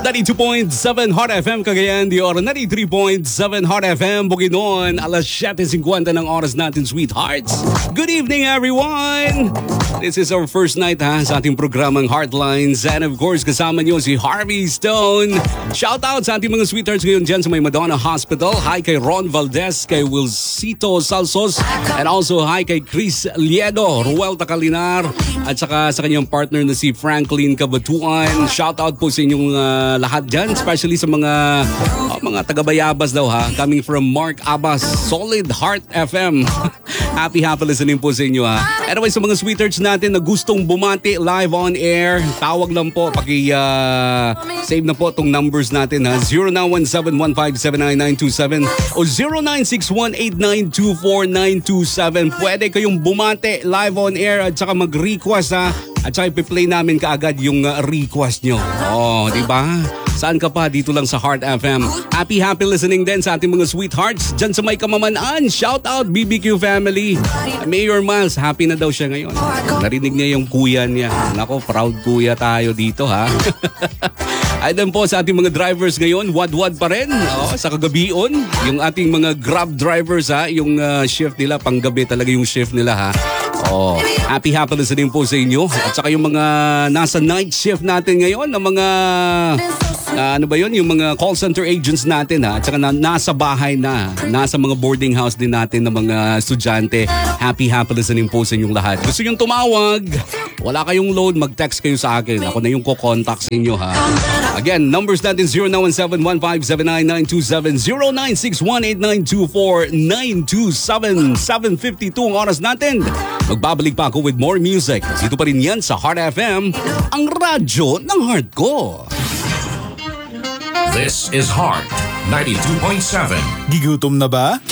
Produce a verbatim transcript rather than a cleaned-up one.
ninety-two point seven Hot F M Cagayan de Oro, ninety-three point seven Hot F M Bukidnon. Alas seven fifty ng oras natin, sweethearts. Good evening, everyone! This is our first night ha sa ating programang Heartlines. And of course, kasama niyo si Harvey Stone. Shout out sa ating mga sweethearts ngayon dyan sa may Madonna Hospital. Hi kay Ron Valdez, kay Wilcito Salsos, and also hi kay Chris Liedo, Ruel Takalinar, at saka sa kanyang partner na si Franklin Cabatuan. Shout out po sa inyong uh, lahat dyan, especially sa mga uh, mga taga-Bayabas daw ha, coming from Mark Abbas, Solid Heart F M. Happy happy listening po sa inyo ha. Anyway, sa mga sweethearts natin na gustong bumati live on air, tawag lang po, paki uh, save na po tong numbers natin ha, zero nine one seven one five seven nine nine two seven o zero nine six one eight nine two four nine two seven. Pwede kayong bumati live on air at saka mag-request ha, at saka ipi-play namin kaagad yung uh, request nyo. Oh, di ba? Saan ka pa? Dito lang sa Heart F M. Happy, happy listening din sa ating mga sweethearts dyan sa may Kamamanaan. Shout out B B Q family. Mayor Miles, happy na daw siya ngayon. Narinig niya yung kuya niya. Nako, proud kuya tayo dito ha. Ay din po sa ating mga drivers ngayon, wad-wad pa rin. Oh, sa kagabion, yung ating mga Grab drivers ha, yung uh, shift nila, panggabi talaga yung shift nila ha. Oh, happy happy listening po sa inyo. At saka yung mga nasa night shift natin ngayon, ng mga uh, ano ba yun, yung mga call center agents natin ha. At saka na, nasa bahay na, nasa mga boarding house din natin ng mga estudyante. Happy happy listening po sa inyong lahat. Gusto yung tumawag, wala kayong load, mag-text kayo sa akin. Ako na yung ko-contact sa inyo ha. Again, numbers natin zero nine one seven one five seven nine nine two seven, zero nine six one eight nine two four nine two seven. seven fifty-two ang oras natin. Magbabalik pa ako with more music. Dito pa rin yan sa Heart F M, ang radyo ng heart ko. This is Heart ninety-two point seven. Gigutom na ba?